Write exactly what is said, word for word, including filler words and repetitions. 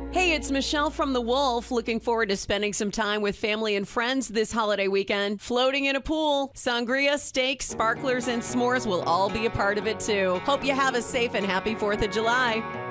Hey, it's Michelle from The Wolf. Looking forward to spending some time with family and friends this holiday weekend. Floating in a pool, sangria, steaks, sparklers, and s'mores will all be a part of it too. Hope you have a safe and happy fourth of July.